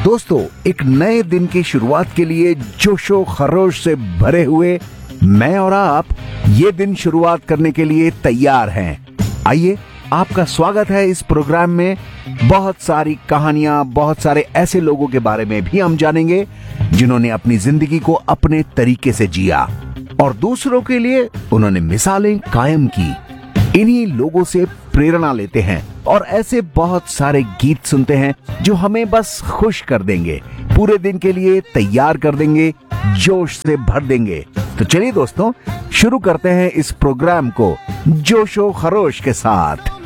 दोस्तों, एक नए दिन की शुरुआत के लिए जोशो खरोश से भरे हुए मैं और आप ये दिन शुरुआत करने के लिए तैयार हैं। आइए, आपका स्वागत है इस प्रोग्राम में। बहुत सारी कहानियां, बहुत सारे ऐसे लोगों के बारे में भी हम जानेंगे जिन्होंने अपनी जिंदगी को अपने तरीके से जिया और दूसरों के लिए उन्होंने मिसालें कायम की। इन्हीं लोगों से प्रेरणा लेते हैं और ऐसे बहुत सारे गीत सुनते हैं जो हमें बस खुश कर देंगे, पूरे दिन के लिए तैयार कर देंगे, जोश से भर देंगे। तो चलिए दोस्तों, शुरू करते हैं इस प्रोग्राम को जोशो खरोश के साथ।